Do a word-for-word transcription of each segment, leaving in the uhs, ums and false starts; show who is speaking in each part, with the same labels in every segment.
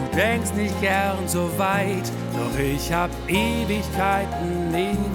Speaker 1: denkst nicht gern so weit, doch ich hab Ewigkeiten,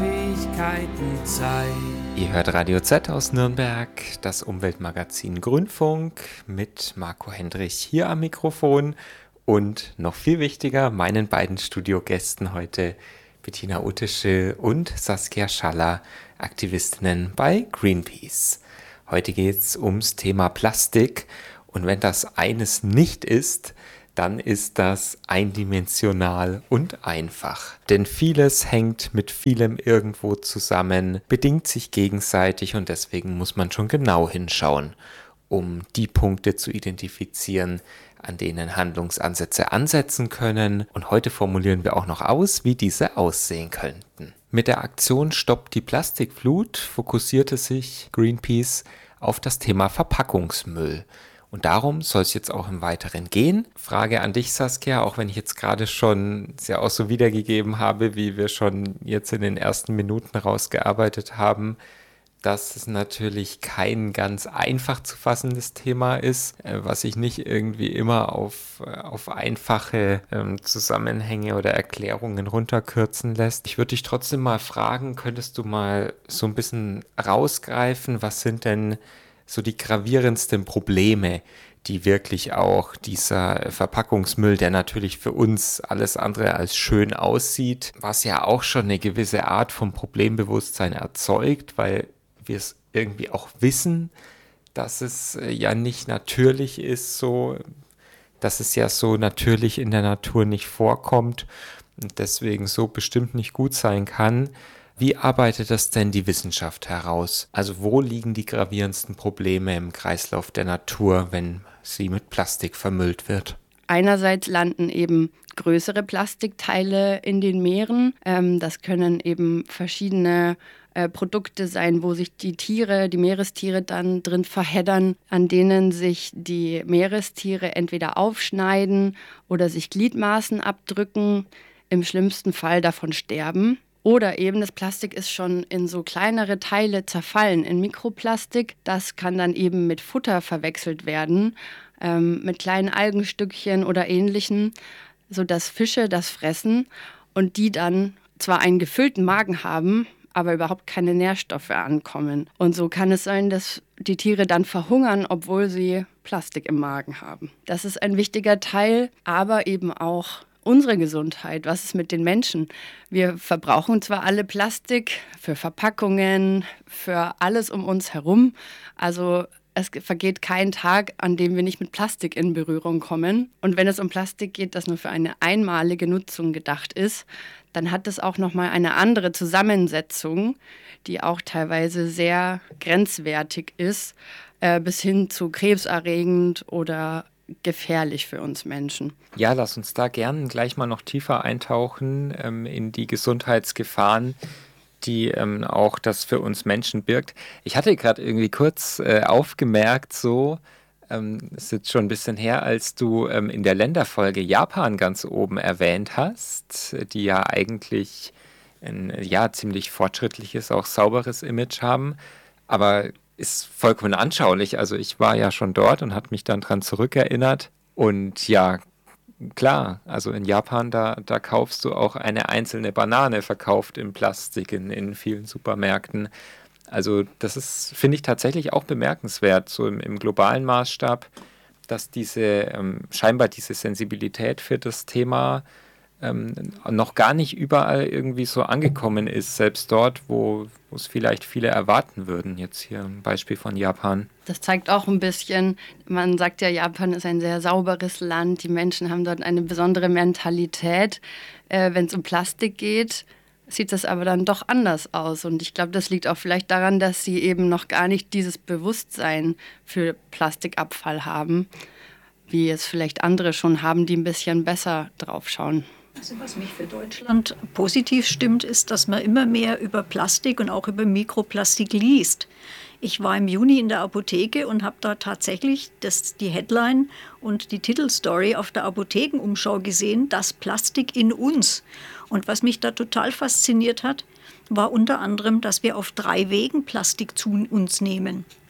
Speaker 1: Ewigkeiten Zeit.
Speaker 2: Ihr hört Radio Z aus Nürnberg, das Umweltmagazin Grünfunk mit Marco Hendrich hier am Mikrofon und noch viel wichtiger, meinen beiden Studiogästen heute, Bettina Utesche und Saskia Schaller, Aktivistinnen bei Greenpeace. Heute geht es ums Thema Plastik und wenn das eines nicht ist, dann ist das eindimensional und einfach. Denn vieles hängt mit vielem irgendwo zusammen, bedingt sich gegenseitig und deswegen muss man schon genau hinschauen, um die Punkte zu identifizieren, an denen Handlungsansätze ansetzen können. Und heute formulieren wir auch noch aus, wie diese aussehen könnten. Mit der Aktion Stoppt die Plastikflut fokussierte sich Greenpeace auf das Thema Verpackungsmüll. Und darum soll es jetzt auch im Weiteren gehen. Frage an dich, Saskia, auch wenn ich jetzt gerade schon sehr auch so wiedergegeben habe, wie wir schon jetzt in den ersten Minuten rausgearbeitet haben, dass es natürlich kein ganz einfach zu fassendes Thema ist, was sich nicht irgendwie immer auf, auf einfache ähm, Zusammenhänge oder Erklärungen runterkürzen lässt. Ich würde dich trotzdem mal fragen, könntest du mal so ein bisschen rausgreifen, was sind denn so die gravierendsten Probleme, die wirklich auch dieser Verpackungsmüll, der natürlich für uns alles andere als schön aussieht, was ja auch schon eine gewisse Art von Problembewusstsein erzeugt, weil wir es irgendwie auch wissen, dass es ja nicht natürlich ist, so, dass es ja so natürlich in der Natur nicht vorkommt und deswegen so bestimmt nicht gut sein kann. Wie arbeitet das denn die Wissenschaft heraus? Also wo liegen die gravierendsten Probleme im Kreislauf der Natur, wenn sie mit Plastik vermüllt wird?
Speaker 3: Einerseits landen eben größere Plastikteile in den Meeren. Ähm, das können eben verschiedene äh, Produkte sein, wo sich die Tiere, die Meerestiere dann drin verheddern, an denen sich die Meerestiere entweder aufschneiden oder sich Gliedmaßen abdrücken, im schlimmsten Fall davon sterben. Oder eben das Plastik ist schon in so kleinere Teile zerfallen, in Mikroplastik. Das kann dann eben mit Futter verwechselt werden, ähm, mit kleinen Algenstückchen oder Ähnlichem, sodass Fische das fressen und die dann zwar einen gefüllten Magen haben, aber überhaupt keine Nährstoffe ankommen. Und so kann es sein, dass die Tiere dann verhungern, obwohl sie Plastik im Magen haben. Das ist ein wichtiger Teil, aber eben auch unsere Gesundheit, was ist mit den Menschen? Wir verbrauchen zwar alle Plastik für Verpackungen, für alles um uns herum. Also es vergeht kein Tag, an dem wir nicht mit Plastik in Berührung kommen. Und wenn es um Plastik geht, das nur für eine einmalige Nutzung gedacht ist, dann hat es auch nochmal eine andere Zusammensetzung, die auch teilweise sehr grenzwertig ist, äh, bis hin zu krebserregend oder gefährlich für uns Menschen.
Speaker 2: Ja, lass uns da gerne gleich mal noch tiefer eintauchen ähm, in die Gesundheitsgefahren, die ähm, auch das für uns Menschen birgt. Ich hatte gerade irgendwie kurz äh, aufgemerkt, so, ähm, das ist jetzt schon ein bisschen her, als du ähm, in der Länderfolge Japan ganz oben erwähnt hast, die ja eigentlich ein ja, ziemlich fortschrittliches, auch sauberes Image haben, aber ist vollkommen anschaulich. Also ich war ja schon dort und hat mich dann dran zurückerinnert. Und ja, klar, also in Japan, da, da kaufst du auch eine einzelne Banane verkauft in Plastik in, in vielen Supermärkten. Also das ist, finde ich, tatsächlich auch bemerkenswert, so im, im globalen Maßstab, dass diese ähm, scheinbar diese Sensibilität für das Thema ähm, noch gar nicht überall irgendwie so angekommen ist, selbst dort, wo wo es vielleicht viele erwarten würden. Jetzt hier ein Beispiel von Japan.
Speaker 3: Das zeigt auch ein bisschen, man sagt ja, Japan ist ein sehr sauberes Land, die Menschen haben dort eine besondere Mentalität. Äh, wenn es um Plastik geht, sieht das aber dann doch anders aus. Und ich glaube, das liegt auch vielleicht daran, dass sie eben noch gar nicht dieses Bewusstsein für Plastikabfall haben, wie es vielleicht andere schon haben, die ein bisschen besser drauf schauen.
Speaker 4: Also was mich für Deutschland positiv stimmt, ist, dass man immer mehr über Plastik und auch über Mikroplastik liest. Ich war im Juni in der Apotheke und habe da tatsächlich das, die Headline und die Titelstory auf der Apothekenumschau gesehen, das Plastik in uns. Und was mich da total fasziniert hat, war unter anderem, dass wir auf drei Wegen Plastik zu uns nehmen.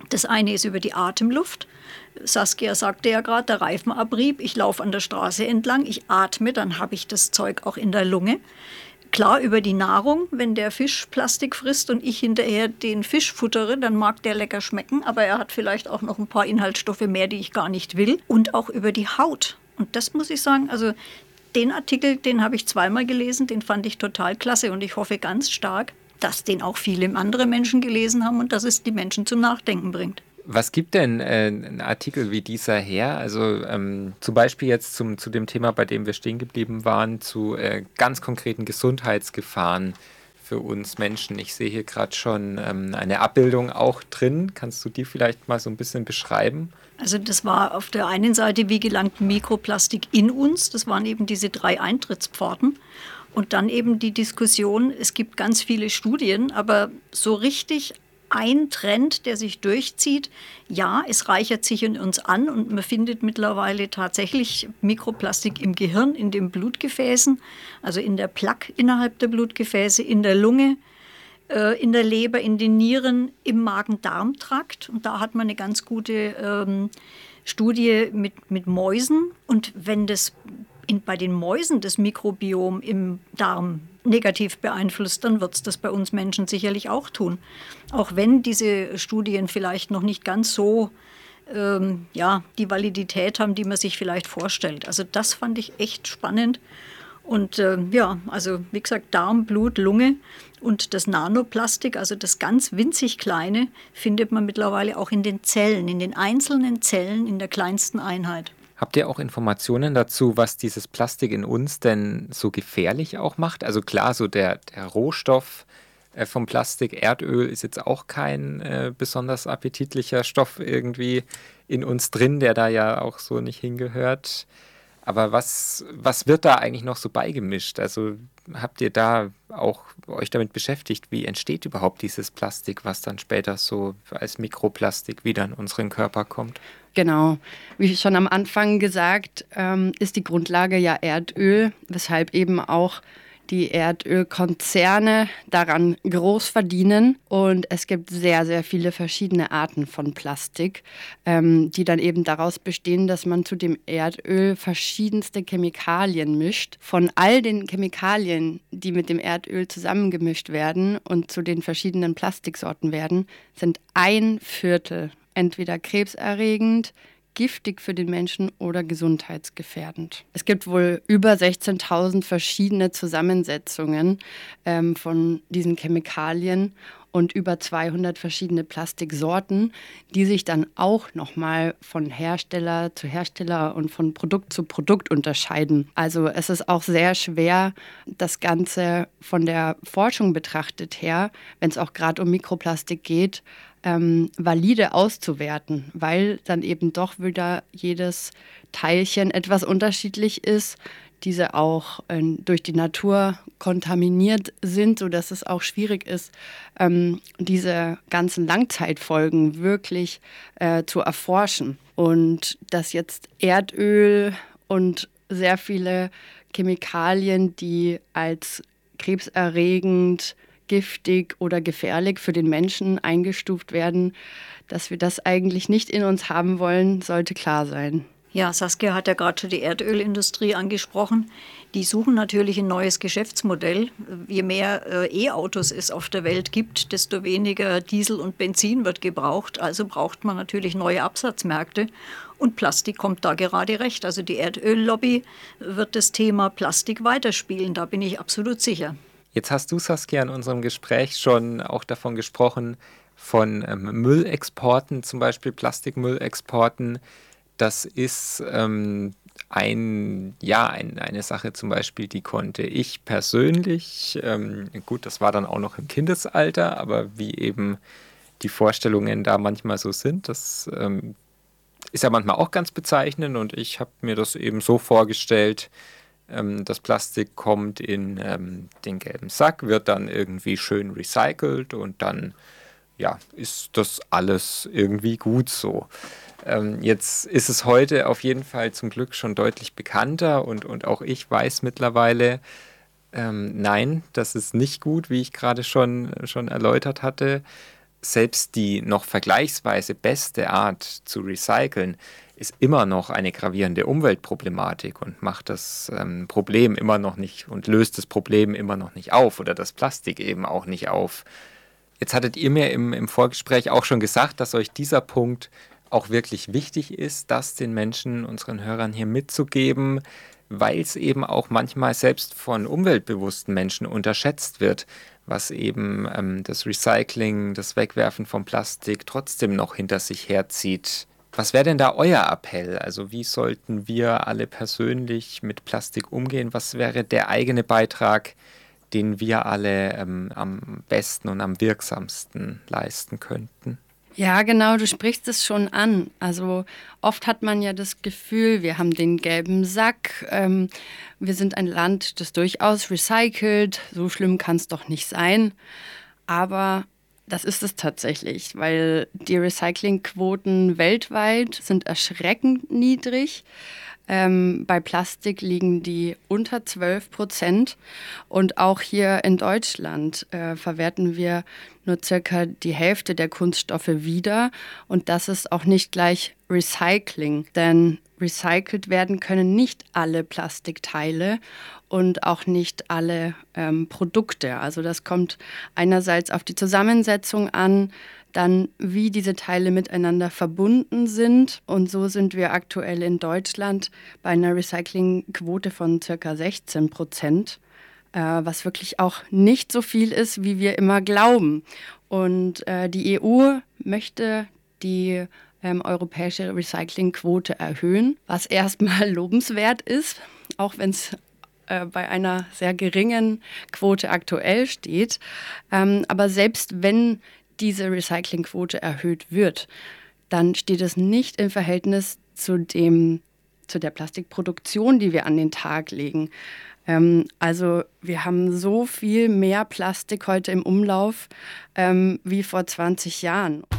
Speaker 4: Das eine ist über die Atemluft. Saskia sagte ja gerade, der Reifenabrieb, ich laufe an der Straße entlang, ich atme, dann habe ich das Zeug auch in der Lunge. Klar, über die Nahrung, wenn der Fisch Plastik frisst und ich hinterher den Fisch futtere, dann mag der lecker schmecken, aber er hat vielleicht auch noch ein paar Inhaltsstoffe mehr, die ich gar nicht will. Und auch über die Haut. Und das muss ich sagen, also den Artikel, den habe ich zweimal gelesen, den fand ich total klasse und ich hoffe ganz stark, dass den auch viele andere Menschen gelesen haben und dass es die Menschen zum Nachdenken bringt.
Speaker 2: Was gibt denn äh, ein Artikel wie dieser her? Also ähm, zum Beispiel jetzt zum, zu dem Thema, bei dem wir stehen geblieben waren, zu äh, ganz konkreten Gesundheitsgefahren für uns Menschen. Ich sehe hier gerade schon ähm, eine Abbildung auch drin. Kannst du die vielleicht mal so ein bisschen beschreiben?
Speaker 4: Also das war auf der einen Seite, wie gelangt Mikroplastik in uns? Das waren eben diese drei Eintrittspforten. Und dann eben die Diskussion, es gibt ganz viele Studien, aber so richtig ein Trend, der sich durchzieht, ja, es reichert sich in uns an und man findet mittlerweile tatsächlich Mikroplastik im Gehirn, in den Blutgefäßen, also in der Plaque innerhalb der Blutgefäße, in der Lunge, äh, in der Leber, in den Nieren, im Magen-Darm-Trakt. Und da hat man eine ganz gute ähm, Studie mit, mit Mäusen. Und wenn das In, bei den Mäusen das Mikrobiom im Darm negativ beeinflusst, dann wird es das bei uns Menschen sicherlich auch tun. Auch wenn diese Studien vielleicht noch nicht ganz so ähm, ja, die Validität haben, die man sich vielleicht vorstellt. Also das fand ich echt spannend. Und äh, ja, also wie gesagt, Darm, Blut, Lunge und das Nanoplastik, also das ganz winzig Kleine, findet man mittlerweile auch in den Zellen, in den einzelnen Zellen, in der kleinsten Einheit.
Speaker 2: Habt ihr auch Informationen dazu, was dieses Plastik in uns denn so gefährlich auch macht? Also klar, so der, der Rohstoff äh, vom Plastik, Erdöl, ist jetzt auch kein äh, besonders appetitlicher Stoff irgendwie in uns drin, der da ja auch so nicht hingehört. Aber was, was wird da eigentlich noch so beigemischt? Also habt ihr da auch euch damit beschäftigt, wie entsteht überhaupt dieses Plastik, was dann später so als Mikroplastik wieder in unseren Körper kommt?
Speaker 3: Genau, wie schon am Anfang gesagt, ähm, ist die Grundlage ja Erdöl, weshalb eben auch die Erdölkonzerne daran groß verdienen. Und es gibt sehr, sehr viele verschiedene Arten von Plastik, ähm, die dann eben daraus bestehen, dass man zu dem Erdöl verschiedenste Chemikalien mischt. Von all den Chemikalien, die mit dem Erdöl zusammengemischt werden und zu den verschiedenen Plastiksorten werden, sind ein Viertel entweder krebserregend, giftig für den Menschen oder gesundheitsgefährdend. Es gibt wohl über sechzehntausend verschiedene Zusammensetzungen ähm, von diesen Chemikalien und über zweihundert verschiedene Plastiksorten, die sich dann auch nochmal von Hersteller zu Hersteller und von Produkt zu Produkt unterscheiden. Also es ist auch sehr schwer, das Ganze von der Forschung betrachtet her, wenn es auch gerade um Mikroplastik geht, Ähm, valide auszuwerten, weil dann eben doch wieder jedes Teilchen etwas unterschiedlich ist, diese auch äh, durch die Natur kontaminiert sind, sodass es auch schwierig ist, ähm, diese ganzen Langzeitfolgen wirklich äh, zu erforschen. Und dass jetzt Erdöl und sehr viele Chemikalien, die als krebserregend, giftig oder gefährlich für den Menschen eingestuft werden, dass wir das eigentlich nicht in uns haben wollen, sollte klar sein.
Speaker 4: Ja, Saskia hat ja gerade schon die Erdölindustrie angesprochen. Die suchen natürlich ein neues Geschäftsmodell. Je mehr äh, E-Autos es auf der Welt gibt, desto weniger Diesel und Benzin wird gebraucht. Also braucht man natürlich neue Absatzmärkte. Und Plastik kommt da gerade recht. Also die Erdöllobby wird das Thema Plastik weiterspielen, da bin ich absolut sicher.
Speaker 2: Jetzt hast du, Saskia, in unserem Gespräch schon auch davon gesprochen, von ähm, Müllexporten, zum Beispiel Plastikmüllexporten. Das ist ähm, ein, ja, ein, eine Sache zum Beispiel, die konnte ich persönlich, ähm, gut, das war dann auch noch im Kindesalter, aber wie eben die Vorstellungen da manchmal so sind, das ähm, ist ja manchmal auch ganz bezeichnend und ich habe mir das eben so vorgestellt, das Plastik kommt in ähm, den gelben Sack, wird dann irgendwie schön recycelt und dann ja, ist das alles irgendwie gut so. Ähm, jetzt ist es heute auf jeden Fall zum Glück schon deutlich bekannter und, und auch ich weiß mittlerweile, ähm, nein, das ist nicht gut, wie ich gerade schon, schon erläutert hatte. selbst die noch vergleichsweise beste Art zu recyceln ist immer noch eine gravierende Umweltproblematik und macht das ähm, Problem immer noch nicht und löst das Problem immer noch nicht auf oder das Plastik eben auch nicht auf. Jetzt hattet ihr mir im, im Vorgespräch auch schon gesagt, dass euch dieser Punkt auch wirklich wichtig ist, das den Menschen, unseren Hörern hier mitzugeben, weil es eben auch manchmal selbst von umweltbewussten Menschen unterschätzt wird, was eben ähm, das Recycling, das Wegwerfen von Plastik trotzdem noch hinter sich herzieht. Was wäre denn da euer Appell? Also wie sollten wir alle persönlich mit Plastik umgehen? Was wäre der eigene Beitrag, den wir alle ähm, am besten und am wirksamsten leisten könnten?
Speaker 3: Ja, genau, du sprichst es schon an. Also oft hat man ja das Gefühl, wir haben den gelben Sack, ähm, wir sind ein Land, das durchaus recycelt, so schlimm kann es doch nicht sein. Aber das ist es tatsächlich, weil die Recyclingquoten weltweit sind erschreckend niedrig. Ähm, bei Plastik liegen die unter zwölf Prozent und auch hier in Deutschland äh, verwerten wir nur circa die Hälfte der Kunststoffe wieder und das ist auch nicht gleich Recycling, denn recycelt werden können nicht alle Plastikteile und auch nicht alle ähm, Produkte. Also das kommt einerseits auf die Zusammensetzung an, dann wie diese Teile miteinander verbunden sind. Und so sind wir aktuell in Deutschland bei einer Recyclingquote von ca. sechzehn Prozent, äh, was wirklich auch nicht so viel ist, wie wir immer glauben. Und äh, die E U möchte die ähm, europäische Recyclingquote erhöhen, was erstmal lobenswert ist, auch wenn es äh, bei einer sehr geringen Quote aktuell steht. Ähm, aber selbst wenn diese Recyclingquote erhöht wird, dann steht es nicht im Verhältnis zu dem, zu der Plastikproduktion, die wir an den Tag legen. Ähm, also wir haben so viel mehr Plastik heute im Umlauf ähm, wie vor zwanzig Jahren.